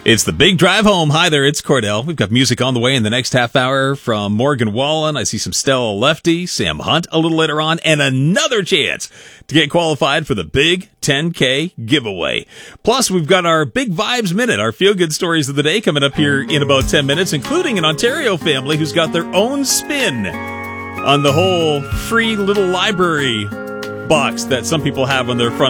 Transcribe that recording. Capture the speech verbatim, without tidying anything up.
It's the big drive home. Hi there, it's Cordell. We've got music on the way in the next half hour from Morgan Wallen. I see some Stella Lefty, Sam Hunt a little later on, and another chance to get qualified for the big ten K giveaway. Plus, we've got our Big Vibes Minute, our feel-good stories of the day coming up here in about ten minutes, including an Ontario family who's got their own spin on the whole free little library box that some people have on their front